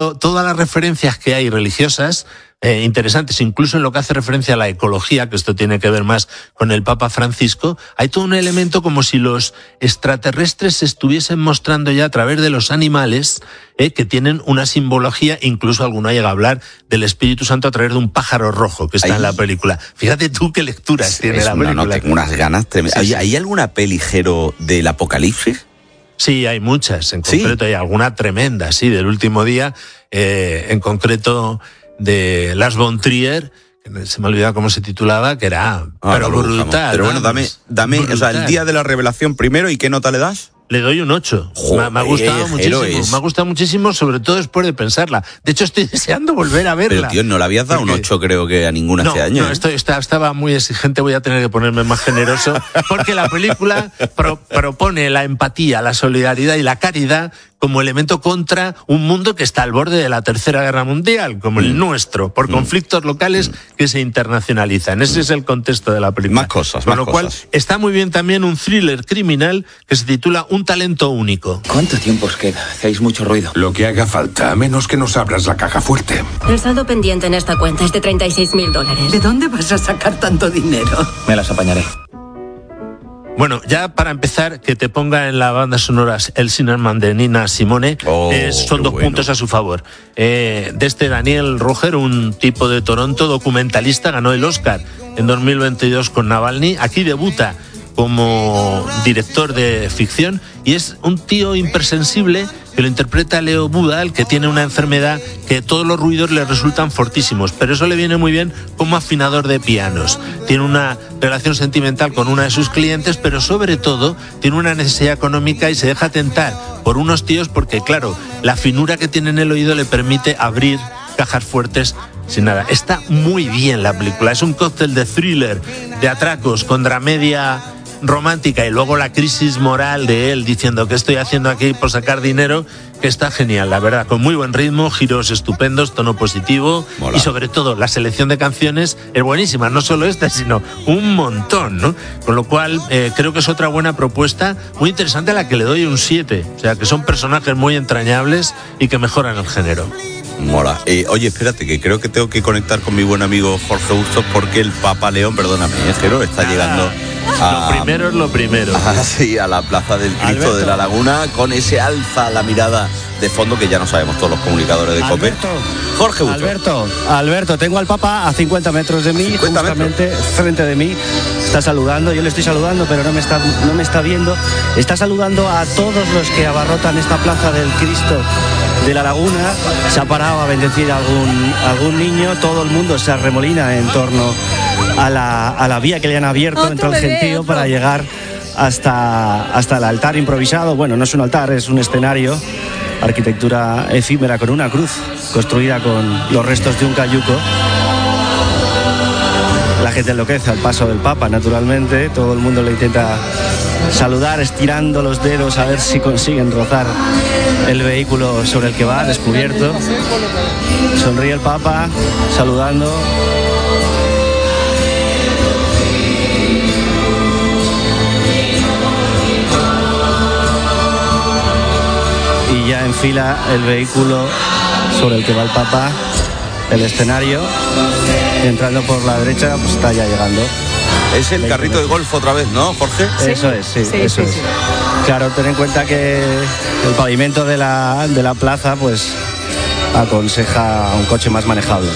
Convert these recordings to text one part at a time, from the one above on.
todas las referencias que hay religiosas, interesantes, incluso en lo que hace referencia a la ecología, que esto tiene que ver más con el Papa Francisco, hay todo un elemento como si los extraterrestres se estuviesen mostrando ya a través de los animales, que tienen una simbología, incluso alguno llega a hablar del Espíritu Santo a través de un pájaro rojo que está en la película. Fíjate tú qué lecturas tiene la película. No, tengo unas ganas tremendas. Sí. ¿Hay alguna peli ligero del Apocalipsis? Sí, hay muchas, en concreto hay alguna tremenda, sí, del último día, en concreto de Lars von Trier, que se me ha olvidado cómo se titulaba, que era pero brutal. Pero bueno, dame brutal. O sea, el día de la revelación primero, ¿y qué nota le das? Le doy un 8. Joder, me ha gustado muchísimo. Héroes. Me ha gustado muchísimo, sobre todo después de pensarla. De hecho, estoy deseando volver a verla. Pero, tío, no le habías dado un 8, creo que a ninguna este año. No, estaba muy exigente, voy a tener que ponerme más generoso, porque la película propone la empatía, la solidaridad y la caridad como elemento contra un mundo que está al borde de la Tercera Guerra Mundial, como el nuestro, por conflictos locales que se internacionalizan. Ese es el contexto de la película. Más cosas, Con lo cual, está muy bien también un thriller criminal que se titula Un talento único. ¿Cuánto tiempo os queda? Hacéis mucho ruido. Lo que haga falta, a menos que nos abras la caja fuerte. El saldo pendiente en esta cuenta es de $36.000. ¿De dónde vas a sacar tanto dinero? Me las apañaré. Bueno, ya para empezar, que te ponga en la banda sonora El Sinnerman de Nina Simone, son 2 puntos a su favor. De este Daniel Roger, un tipo de Toronto, documentalista, ganó el Oscar en 2022 con Navalny. Aquí debuta como director de ficción y es un tío hipersensible que lo interpreta Leo Budal, que tiene una enfermedad que todos los ruidos le resultan fortísimos, pero eso le viene muy bien como afinador de pianos. Tiene una relación sentimental con una de sus clientes, pero sobre todo tiene una necesidad económica y se deja tentar por unos tíos porque, claro, la finura que tiene en el oído le permite abrir cajas fuertes sin nada. Está muy bien la película, es un cóctel de thriller, de atracos, con dramedia romántica y luego la crisis moral de él diciendo ¿qué estoy haciendo aquí por sacar dinero? Que está genial, la verdad, con muy buen ritmo, giros estupendos, tono positivo. Mola. Y sobre todo la selección de canciones es buenísima, no solo esta, sino un montón, ¿no? Con lo cual creo que es otra buena propuesta, muy interesante, a la que le doy un 7, o sea que son personajes muy entrañables y que mejoran el género. Mola. Oye, espérate, que creo que tengo que conectar con mi buen amigo Jorge Bustos porque el Papa León, perdóname, Jero, está llegando lo primero es lo primero. Sí, a la Plaza del Cristo de la Laguna, con ese alza a la mirada de fondo que ya no sabemos todos los comunicadores de COPE. Jorge Bustos. Alberto, tengo al Papa a 50 metros de mí, justamente frente de mí. Está saludando, yo le estoy saludando, pero no me está viendo. Está saludando a todos los que abarrotan esta Plaza del Cristo de la Laguna. Se ha parado a bendecir a algún niño. Todo el mundo se arremolina en torno a la vía que le han abierto entre el gentío para llegar hasta el altar improvisado. Bueno, no es un altar, es un escenario, arquitectura efímera con una cruz construida con los restos de un cayuco. La gente enloquece al paso del Papa, naturalmente. Todo el mundo le intenta saludar estirando los dedos a ver si consiguen rozar el vehículo sobre el que va, descubierto. Sonríe el Papa, saludando. Y ya enfila el vehículo sobre el que va el Papa, el escenario. Entrando por la derecha, pues está ya llegando. Es el carrito de golf otra vez, ¿no, Jorge? Sí. Eso es, sí, eso es. Claro, ten en cuenta que el pavimento de la plaza, pues, aconseja un coche más manejable.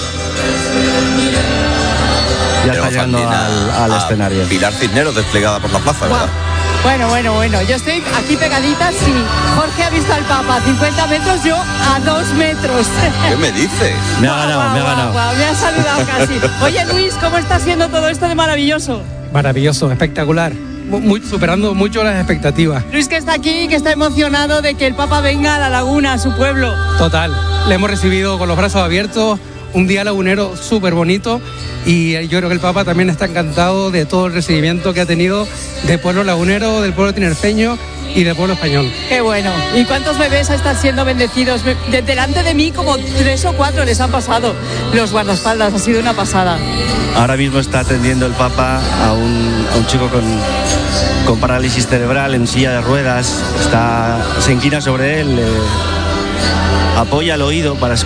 Ya está llegando al escenario. Pilar Cisneros desplegada por la plaza, ¿verdad? Bueno, yo estoy aquí pegadita, sí. Jorge ha visto al Papa a 50 metros, yo a 2 metros. ¿Qué me dices? Me ha ganado. Me ha saludado casi. Oye, Luis, ¿cómo está siendo todo esto de maravilloso? Maravilloso, espectacular. Superando mucho las expectativas. Luis, que está aquí, que está emocionado de que el Papa venga a la Laguna, a su pueblo. Total, le hemos recibido con los brazos abiertos, un día lagunero súper bonito, y yo creo que el Papa también está encantado de todo el recibimiento que ha tenido del pueblo lagunero, del pueblo tinerfeño y del pueblo español. Qué bueno. ¿Y cuántos bebés están siendo bendecidos? Delante de mí como 3 o 4 les han pasado los guardaespaldas, ha sido una pasada. Ahora mismo está atendiendo el Papa a un chico con parálisis cerebral en silla de ruedas. Se inclina sobre él, apoya el oído para